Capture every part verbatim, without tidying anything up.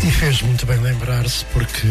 E fez muito bem lembrar-se, porque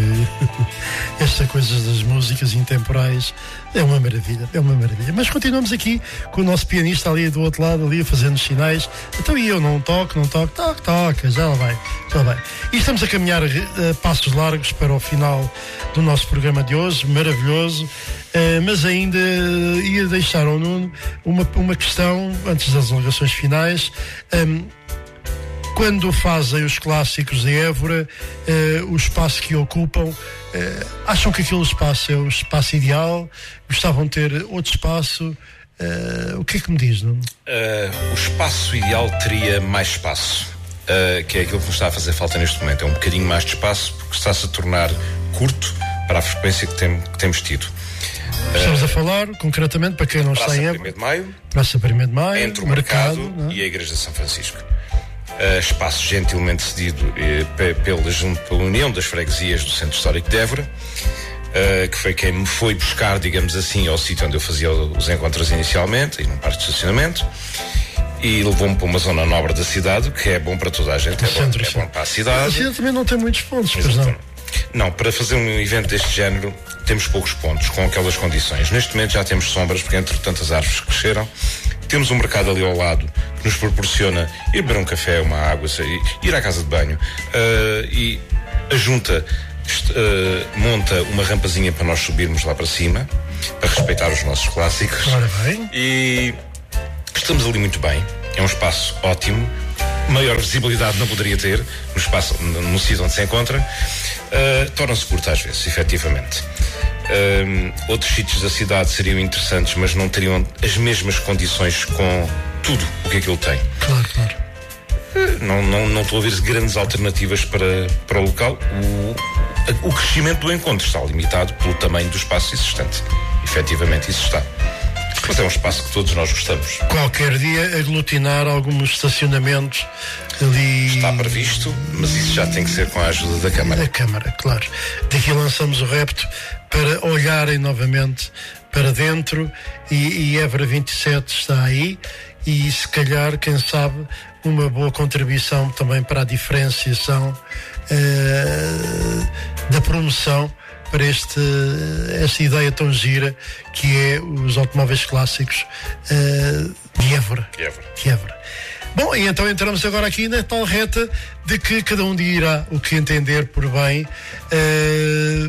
esta coisa das músicas intemporais é uma maravilha, é uma maravilha. Mas continuamos aqui com o nosso pianista ali do outro lado, ali a fazer-nos sinais. Então e eu não toco, não toco, toca, toca, já lá vai, já lá vai. E estamos a caminhar a, a passos largos para o final do nosso programa de hoje, maravilhoso. Uh, mas ainda ia deixar ao Nuno uma, uma questão antes das alegações finais. Um, Quando fazem os clássicos de Évora, uh, o espaço que ocupam, uh, acham que aquele espaço é o espaço ideal? Gostavam de ter outro espaço? Uh, o que é que me diz, não? Uh, o espaço ideal teria mais espaço, uh, que é aquilo que nos está a fazer falta neste momento. É um bocadinho mais de espaço, porque está-se a tornar curto para a frequência que, tem, que temos tido. Estamos uh, a falar, concretamente, para quem não Praça está em Évora. primeiro de Maio, Praça primeiro de Maio, entre o mercado, mercado e a Igreja de São Francisco. Uh, espaço gentilmente cedido eh, p- pela, junto, pela União das Freguesias do Centro Histórico de Évora, uh, que foi quem me foi buscar, digamos assim, ao sítio onde eu fazia os encontros inicialmente, e num parque de estacionamento, e levou-me para uma zona nobre da cidade, que é bom para toda a gente, é, centro, bom, é bom para a cidade. A cidade também não tem muitos pontos, pois não? Não, para fazer um evento deste género temos poucos pontos, com aquelas condições. Neste momento já temos sombras, porque entre tantas árvores que cresceram, temos um mercado ali ao lado que nos proporciona ir beber um café, uma água, ir à casa de banho, uh, e a junta uh, monta uma rampazinha para nós subirmos lá para cima, para respeitar os nossos clássicos. Ora bem. E estamos ali muito bem, é um espaço ótimo, maior visibilidade não poderia ter no espaço, no, no sítio onde se encontra. Uh, torna-se curto às vezes, efetivamente. Um, outros sítios da cidade seriam interessantes, mas não teriam as mesmas condições com tudo o que aquilo tem. Claro, claro. Uh, não, não, não estou a ver grandes alternativas para, para o local. O, o crescimento do encontro está limitado pelo tamanho do espaço existente. Efetivamente, isso está. Mas é um espaço que todos nós gostamos. Qualquer dia aglutinar alguns estacionamentos ali. Está previsto, mas isso já tem que ser com a ajuda da Câmara. Da Câmara, claro. Daqui lançamos o repto para olharem novamente para dentro, e, e Évora vinte e sete está aí, e se calhar, quem sabe, uma boa contribuição também para a diferenciação uh, da promoção para este, esta ideia tão gira que é os automóveis clássicos uh, de Évora. De Évora. De Évora. Bom, e então entramos agora aqui na tal reta de que cada um dirá o que entender por bem, uh,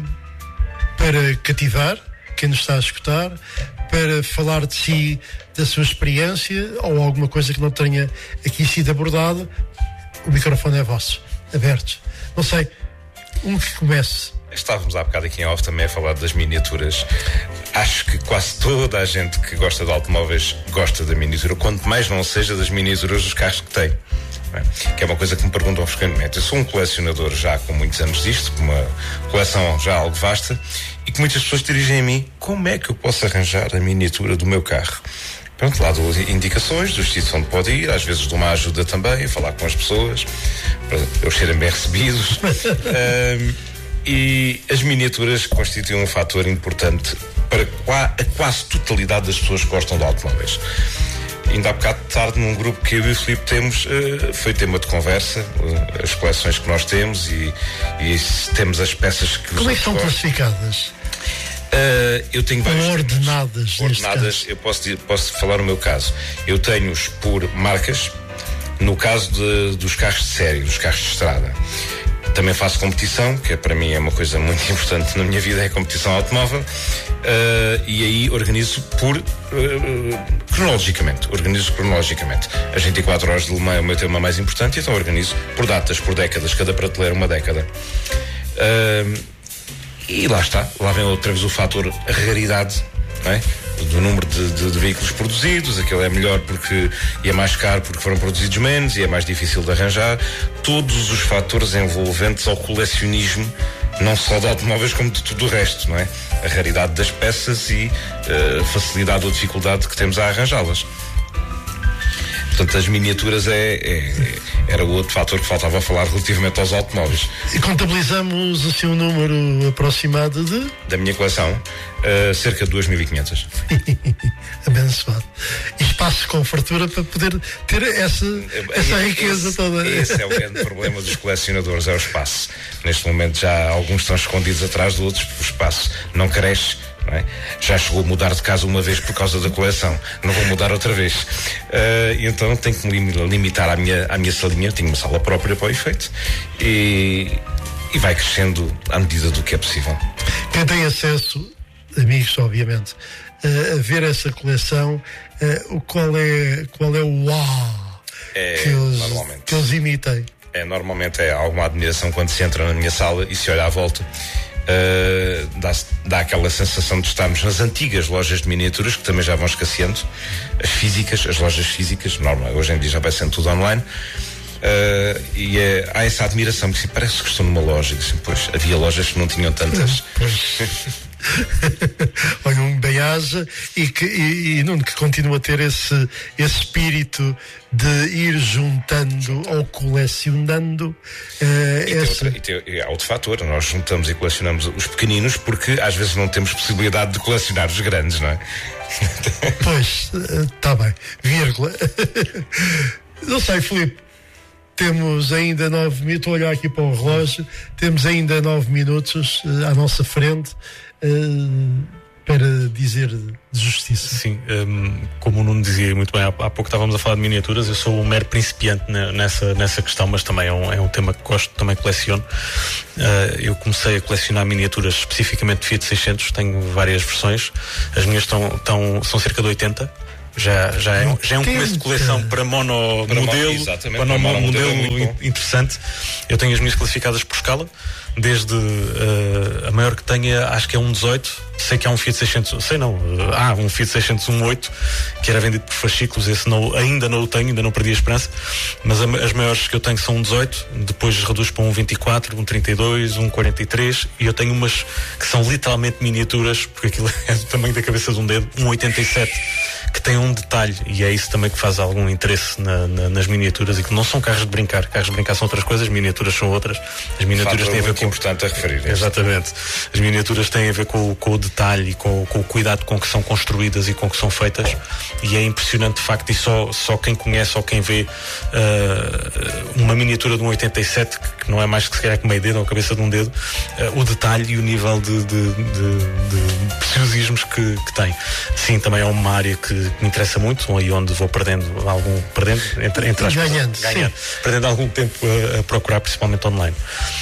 para cativar quem nos está a escutar, para falar de si, da sua experiência ou alguma coisa que não tenha aqui sido abordada. O microfone é vosso, aberto. Não sei, um que comece. Estávamos há bocado aqui em off também a falar das miniaturas. Acho que quase toda a gente que gosta de automóveis gosta da miniatura, quanto mais não seja das miniaturas dos carros que tem. Que é uma coisa que me perguntam frequentemente. Eu sou um colecionador já com muitos anos disto, com uma coleção já algo vasta, e que muitas pessoas dirigem a mim: como é que eu posso arranjar a miniatura do meu carro? Pronto, lá dou indicações dos sítios onde pode ir, às vezes dou uma ajuda também a falar com as pessoas, para eles serem bem recebidos. um, E as miniaturas constituem um fator importante para a quase totalidade das pessoas que gostam de automóveis. Ainda há bocado de tarde, num grupo que eu e o Filipe temos, uh, foi tema de conversa, uh, as coleções que nós temos e, e temos as peças que... Como é que estão classificadas? Uh, eu tenho vários ordenadas. Ordenadas, eu posso, posso falar no meu caso. Eu tenho-os por marcas, no caso de, dos carros de série, dos carros de estrada. Também faço competição, que para mim é uma coisa muito importante na minha vida, é a competição automóvel, uh, e aí organizo por uh, cronologicamente, organizo cronologicamente. As vinte e quatro horas de Le Mans é o meu tema mais importante, então organizo por datas, por décadas, cada prateleira uma década. Uh, e lá está, lá vem outra vez o fator raridade, não é? Do número de, de, de veículos produzidos. Aquele é melhor porque e é mais caro porque foram produzidos menos e é mais difícil de arranjar. Todos os fatores envolventes ao colecionismo, não só de automóveis como de tudo o resto, não é? A raridade das peças e a uh, facilidade ou dificuldade que temos a arranjá-las. Portanto, as miniaturas é, é, era o outro fator que faltava falar relativamente aos automóveis. E contabilizamos assim um número aproximado de... Da minha coleção, uh, cerca de dois mil e quinhentos. Abençoado. E espaço com fartura para poder ter essa, essa riqueza esse, toda. Esse é o grande problema dos colecionadores, é o espaço. Neste momento já alguns estão escondidos atrás de outros, porque o espaço não cresce. Não é? Já chegou a mudar de casa uma vez por causa da coleção, não vou mudar outra vez. Uh, então tenho que me limitar à minha, à minha salinha. Tenho uma sala própria para o efeito e, e vai crescendo à medida do que é possível. Quem tem acesso, amigos obviamente, uh, a ver essa coleção, uh, qual, é, qual é o uau é, que, eles, normalmente, que eles imitem? É, normalmente é alguma admiração quando se entra na minha sala e se olha à volta. Uh, dá, dá aquela sensação de estarmos nas antigas lojas de miniaturas, que também já vão escasseando, as físicas, as lojas físicas, normal, hoje em dia já vai sendo tudo online. Uh, e é, há essa admiração, porque assim, parece que estou numa loja, assim, pois havia lojas que não tinham tantas. Olha, um bem-aja e, que, e, e Nuno, que continua a ter esse, esse espírito de ir juntando ou colecionando. Uh, e, essa... tem outra, e, tem, e há outro fator, nós juntamos e colecionamos os pequeninos porque às vezes não temos possibilidade de colecionar os grandes, não é? Pois, está uh, bem, vírgula. Não sei, Filipe, temos ainda nove minutos, estou a olhar aqui para o relógio, temos ainda nove minutos uh, à nossa frente. Uh, para dizer de justiça. Sim, um, como o Nuno dizia muito bem, há, há pouco estávamos a falar de miniaturas, eu sou um mero principiante na, nessa, nessa questão, mas também é um, é um tema que gosto, também coleciono. Uh, eu comecei a colecionar miniaturas especificamente de Fiat seiscentos, tenho várias versões, as minhas estão, estão, são cerca de oitenta. Já, já, é, já é um começo de coleção para mono para modelo, mono, para mono modelo, modelo é interessante. Eu tenho as minhas classificadas por escala, desde uh, a maior que tenha, acho que é um dezoito. Sei que há um Fiat seiscentos, sei não, uh, há um Fiat seiscentos um oito que era vendido por fascículos, esse não, ainda não o tenho, ainda não perdi a esperança, mas a, as maiores que eu tenho são um dezoito, depois reduz para um vinte e quatro, um trinta e dois, um quarenta e três, e eu tenho umas que são literalmente miniaturas, porque aquilo é do tamanho da cabeça de um dedo, um oitenta e sete, que tem um detalhe, e é isso também que faz algum interesse na, na, nas miniaturas, e que não são carros de brincar, carros de brincar são outras coisas, miniaturas são outras. As miniaturas têm a ver com... importante a referir. Exatamente. As miniaturas têm a ver com, com o detalhe e com, com o cuidado com que são construídas e com que são feitas, e é impressionante de facto, e só, só quem conhece ou quem vê uh, uma miniatura de um oitenta e sete, que não é mais que se calhar que meio dedo ou a cabeça de um dedo, uh, o detalhe e o nível de, de, de, de preciosismos que, que tem. Sim, também é uma área que me interessa muito, e onde vou perdendo algum, perdendo, entre, entre as ganhando, ganhando perdendo algum tempo a, a procurar, principalmente online.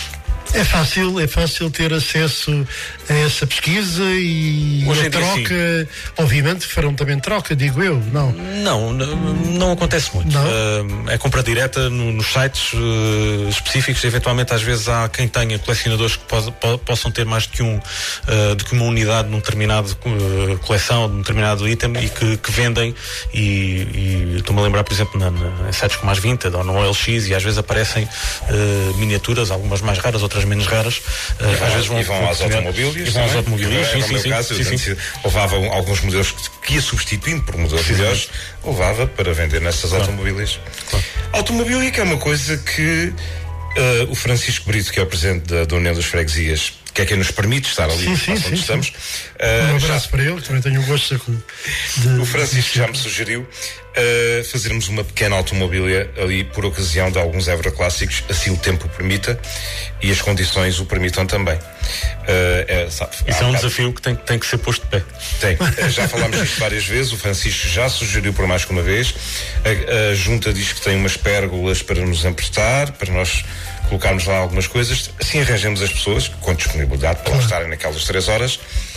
É fácil, é fácil ter acesso a essa pesquisa e hoje a troca, obviamente farão também troca, digo eu, não? Não, não, não acontece muito. Não? Uh, é compra direta no, nos sites uh, específicos, eventualmente às vezes há quem tenha colecionadores que po, po, possam ter mais do que, um, uh, do que uma unidade num determinado uh, coleção, num determinado item, e que, que vendem, e, e estou-me a lembrar, por exemplo, na, na, em sites como as Vinted ou no O L X, e às vezes aparecem uh, miniaturas, algumas mais raras, outras menos raras, uh, e vão, às vezes vão, e vão às automobílias, e vão às automobílias, sim, sim, sim, caso, sim, sim, sim. Levava alguns modelos que, que ia substituindo por modelos melhores, levava para vender nessas claro. automobílias. Claro. Automobília, que é uma coisa que uh, o Francisco Brito, que é o presidente da, da União das Freguesias, que é quem nos permite estar ali sim, sim, onde sim, estamos. Sim. Uh, um abraço já, para ele, também tenho o gosto de... O Francisco já me sugeriu uh, fazermos uma pequena automobília ali por ocasião de alguns Évora clássicos, assim o tempo permita e as condições o permitam também. Uh, é, sabe, Isso é um desafio que tem, tem que ser posto de pé. Tem. Uh, já falámos disto várias vezes, o Francisco já sugeriu por mais que uma vez. A, a Junta diz que tem umas pérgolas para nos emprestar, para nós colocarmos lá algumas coisas, assim arranjamos as pessoas com disponibilidade para lá estarem naquelas três horas,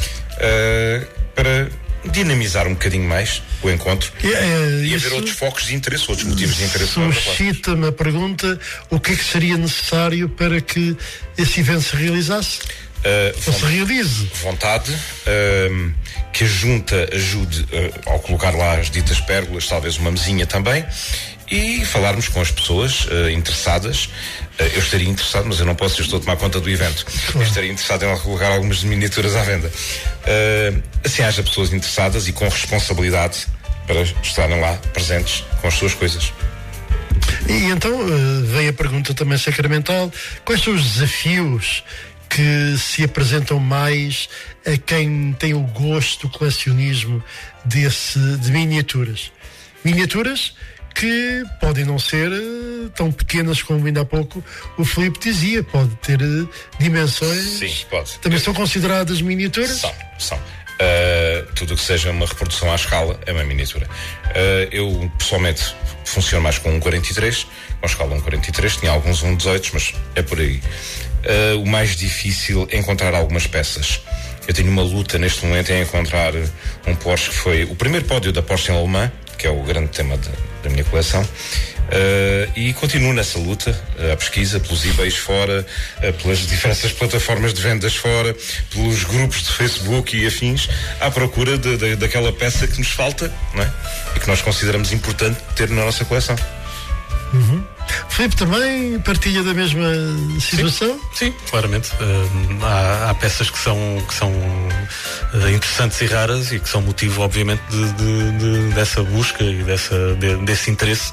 uh, para dinamizar um bocadinho mais o encontro é, é, e haver outros focos de interesse, outros motivos de interesse. Suscita-me a pergunta: o que é que seria necessário para que esse evento se realizasse? Uh, se realize. Vontade, uh, que a Junta ajude uh, ao colocar lá as ditas pérgolas, talvez uma mesinha também, e falarmos com as pessoas uh, interessadas. Uh, eu estaria interessado, mas eu não posso, eu estou a tomar conta do evento. Claro. Eu estaria interessado em colocar algumas miniaturas à venda. Uh, assim haja pessoas interessadas e com responsabilidade para estarem lá presentes com as suas coisas. E então vem a pergunta também sacramental: quais são os desafios que se apresentam mais a quem tem o gosto do colecionismo desse, de miniaturas? Miniaturas que podem não ser uh, tão pequenas como ainda há pouco o Filipe dizia, pode ter uh, dimensões. Sim, pode. Também são consideradas miniaturas? São, são. Uh, tudo o que seja uma reprodução à escala é uma miniatura. Uh, eu, pessoalmente, funciono mais com um quarenta e três, com a escala um quarenta e três, tinha alguns um dezoito, mas é por aí. Uh, o mais difícil é encontrar algumas peças. Eu tenho uma luta neste momento em encontrar um Porsche que foi o primeiro pódio da Porsche em alemã, que é o grande tema de, da minha coleção, uh, e continuo nessa luta, uh, a pesquisa pelos eBays fora, uh, pelas diversas plataformas de vendas fora, pelos grupos de Facebook e afins, à procura de, de, daquela peça que nos falta, não é? E que nós consideramos importante ter na nossa coleção. Uhum. Filipe também partilha da mesma situação? Sim, sim, claramente. Uh, há, há peças que são, que são uh, interessantes e raras e que são motivo, obviamente, de, de, de, dessa busca e dessa, de, desse interesse.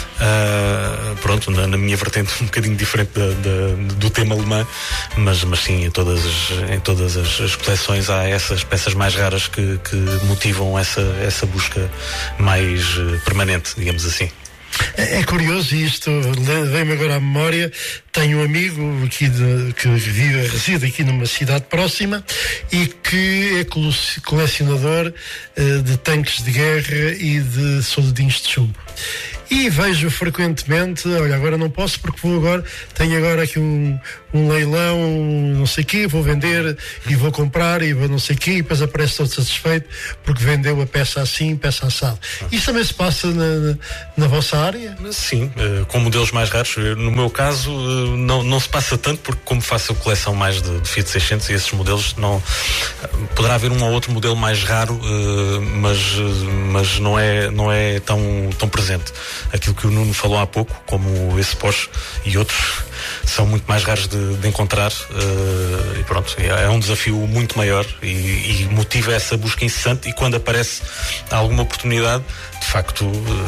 Uh, pronto, na, na minha vertente um bocadinho diferente da, da, do tema alemã, mas, mas sim, em todas, as, em todas as, as coleções há essas peças mais raras que, que motivam essa, essa busca mais uh, permanente, digamos assim. É, é curioso isto, vem-me agora à memória. Tenho um amigo aqui de, que vive, reside aqui numa cidade próxima e que é colecionador uh, de tanques de guerra e de soldadinhos de chumbo. E vejo frequentemente, olha, agora não posso porque vou agora, tenho agora aqui um, um leilão, não sei o quê, vou vender e vou comprar e vou não sei o quê, e depois aparece todo satisfeito porque vendeu a peça assim, peça assado. Isso também se passa na, na, na vossa área? Sim, com modelos mais raros. No meu caso, não, não se passa tanto porque como faço a coleção mais de, de Fiat seiscentos e esses modelos, não, poderá haver um ou outro modelo mais raro, mas, mas não é, não é tão, tão presente. Aquilo que o Nuno falou há pouco, como esse Porsche e outros, são muito mais raros de, de encontrar, uh, e pronto, é, é um desafio muito maior e, e motiva essa busca incessante, e quando aparece alguma oportunidade, de facto,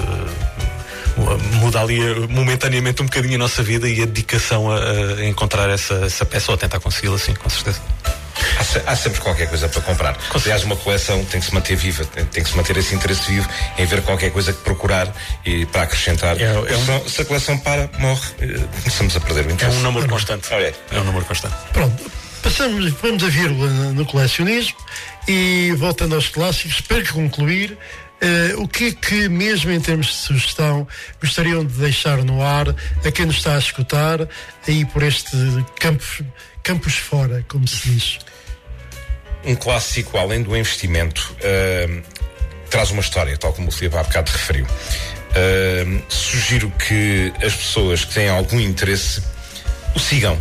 uh, muda ali momentaneamente um bocadinho a nossa vida e a dedicação a, a encontrar essa, essa peça, ou a tentar consegui-la, sim, com certeza. Há, se, há sempre qualquer coisa para comprar. Aliás, uma coleção tem que se manter viva, tem, tem que se manter esse interesse vivo em ver qualquer coisa que procurar e para acrescentar. É, é um... Se a coleção para, morre, começamos a perder o interesse. É um namoro constante. Ah, é. é um namoro constante. Pronto, passamos, vamos a vírgula no colecionismo e voltando aos clássicos, para concluir, uh, o que é que, mesmo em termos de sugestão, gostariam de deixar no ar a quem nos está a escutar aí por este campus, campus fora, como se diz? Um clássico, além do investimento, uh, traz uma história, tal como o Filipe há bocado referiu. Uh, sugiro que as pessoas que têm algum interesse o sigam.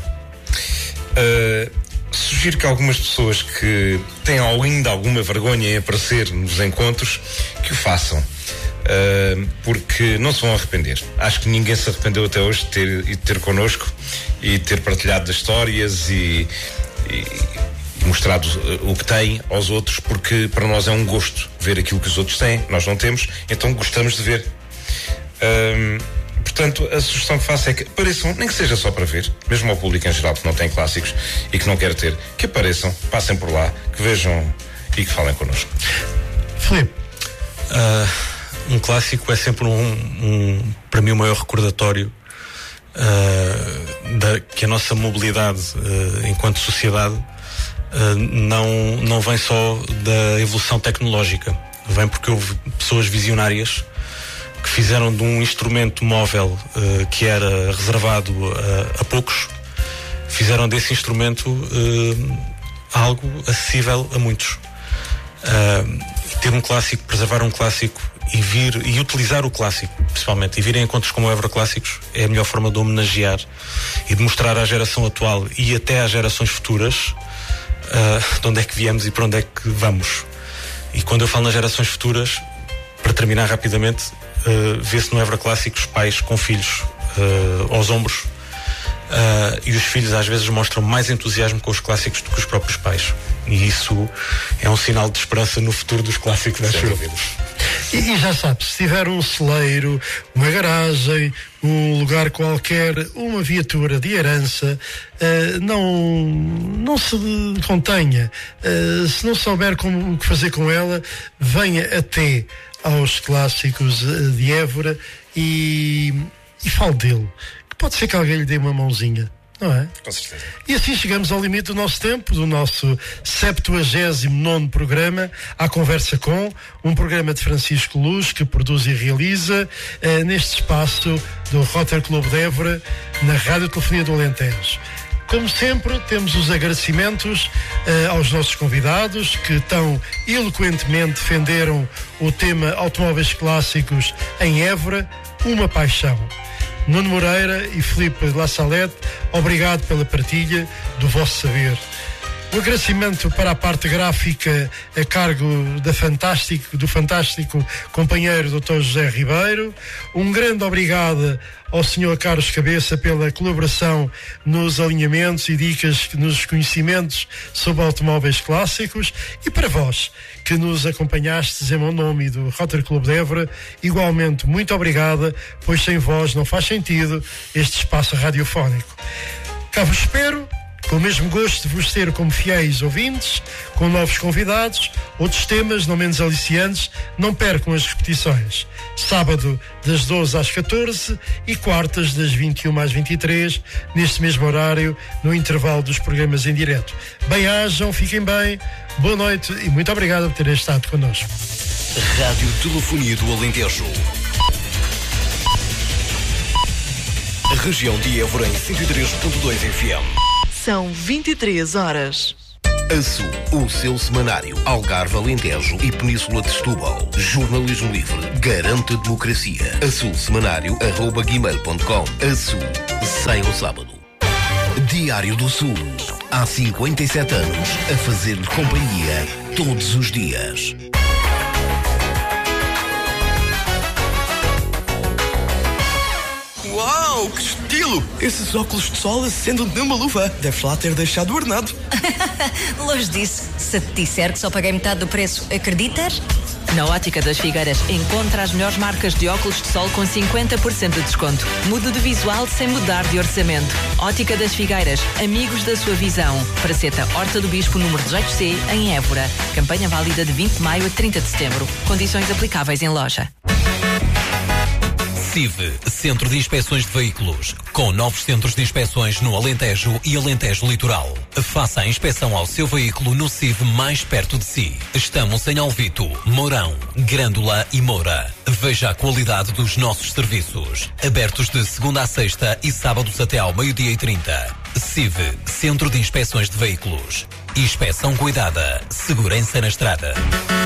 Uh, sugiro que algumas pessoas que têm ainda alguma vergonha em aparecer nos encontros, que o façam. Uh, porque não se vão arrepender. Acho que ninguém se arrependeu até hoje de ter, de ter connosco e de ter partilhado das histórias e, e mostrado o que tem aos outros, porque para nós é um gosto ver aquilo que os outros têm, nós não temos, então gostamos de ver. Um, portanto, a sugestão que faço é que apareçam, nem que seja só para ver, mesmo ao público em geral que não tem clássicos e que não quer ter, que apareçam, passem por lá, que vejam e que falem connosco. Filipe, uh, um clássico é sempre um, um para mim o maior recordatório uh, da, que a nossa mobilidade uh, enquanto sociedade Uh, não, não vem só da evolução tecnológica, vem porque houve pessoas visionárias que fizeram de um instrumento móvel uh, que era reservado a, a poucos, fizeram desse instrumento uh, algo acessível a muitos. Uh, ter um clássico, preservar um clássico e vir e utilizar o clássico, principalmente, e vir em encontros como o Euroclássicos é a melhor forma de homenagear e de mostrar à geração atual e até às gerações futuras Uh, de onde é que viemos e para onde é que vamos. E quando eu falo nas gerações futuras, para terminar rapidamente, uh, vê-se no Euroclássicos pais com filhos uh, aos ombros, uh, e os filhos às vezes mostram mais entusiasmo com os clássicos do que os próprios pais, e isso é um sinal de esperança no futuro dos clássicos, acho eu. E, e já sabe, se tiver um celeiro, uma garagem, um lugar qualquer, uma viatura de herança, uh, não, não se contenha. Uh, se não souber como, o que fazer com ela, venha até aos Clássicos de Évora e, e fale dele. Que pode ser que alguém lhe dê uma mãozinha. Não é? Com certeza. E assim chegamos ao limite do nosso tempo, do nosso septuagésimo nono programa, à Conversa Com, um programa de Francisco Luz, que produz e realiza eh, neste espaço do Rotary Clube de Évora, na Rádio Telefonia do Alentejo. Como sempre, temos os agradecimentos eh, aos nossos convidados, que tão eloquentemente defenderam o tema Automóveis Clássicos em Évora, uma paixão. Nuno Moreira e Filipe La Salette, obrigado pela partilha do vosso saber. Um agradecimento para a parte gráfica a cargo da fantástico, do fantástico companheiro doutor José Ribeiro. Um grande obrigado ao senhor Carlos Cabeça pela colaboração nos alinhamentos e dicas, nos conhecimentos sobre automóveis clássicos. E para vós, que nos acompanhastes em meu nome e do Rotary Clube de Évora, igualmente muito obrigada, pois sem vós não faz sentido este espaço radiofónico. Cá vos espero, com o mesmo gosto de vos ter como fiéis ouvintes, com novos convidados, outros temas não menos aliciantes. Não percam as repetições. Sábado das doze às catorze e quartas das vinte e uma às vinte e três, neste mesmo horário, no intervalo dos programas em direto. Bem-ajam, fiquem bem, boa noite e muito obrigado por terem estado connosco. Rádio Telefonia do Alentejo. A região de Évora em cento e três ponto dois F M. São vinte e três horas. A Sul, o seu semanário. Algarve, Alentejo e Península de Setúbal. Jornalismo livre, garante a democracia. A Sul Semanário, arroba gmail ponto com. A Sul, sai ao sábado. Diário do Sul. Há cinquenta e sete anos a fazer-lhe companhia todos os dias. Uau, que estilo! Esses óculos de sol acendem numa luva. Deves lá ter deixado ornado. Longe disso. Se te disser que só paguei metade do preço, acreditas? Na Ótica das Figueiras, encontra as melhores marcas de óculos de sol com cinquenta por cento de desconto. Mude de visual sem mudar de orçamento. Ótica das Figueiras, amigos da sua visão. Praceta Horta do Bispo, número dezoito C, em Évora. Campanha válida de vinte de maio a trinta de setembro. Condições aplicáveis em loja. C I V, Centro de Inspeções de Veículos, com novos centros de inspeções no Alentejo e Alentejo Litoral. Faça a inspeção ao seu veículo no C I V mais perto de si. Estamos em Alvito, Mourão, Grândola e Moura. Veja a qualidade dos nossos serviços. Abertos de segunda a sexta e sábados até ao meio-dia e trinta. C I V, Centro de Inspeções de Veículos. Inspeção cuidada, segurança na estrada.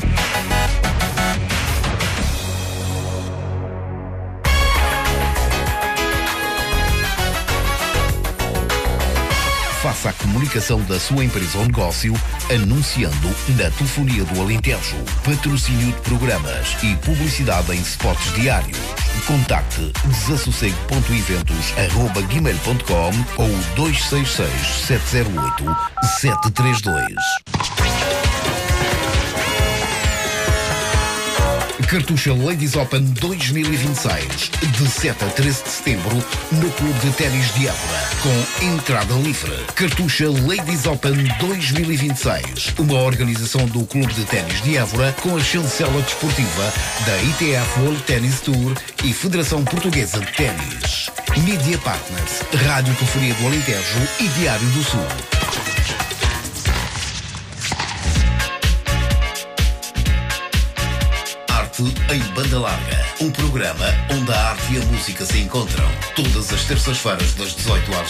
Faça a comunicação da sua empresa ou negócio anunciando na Telefonia do Alentejo. Patrocínio de programas e publicidade em spots diários. Contacte desassossego ponto eventos arroba gmail ponto com ou dois seis seis, sete zero oito, sete três dois. Cartucha Ladies Open dois mil e vinte e seis, de sete a treze de setembro, no Clube de Ténis de Évora, com entrada livre. Cartucha Ladies Open dois mil e vinte e seis, uma organização do Clube de Ténis de Évora, com a chancela desportiva da I T F World Tennis Tour e Federação Portuguesa de Ténis. Media Partners, Rádio Telefonia do Alentejo e Diário do Sul. Em Banda Larga, um programa onde a arte e a música se encontram, todas as terças-feiras das dezoito às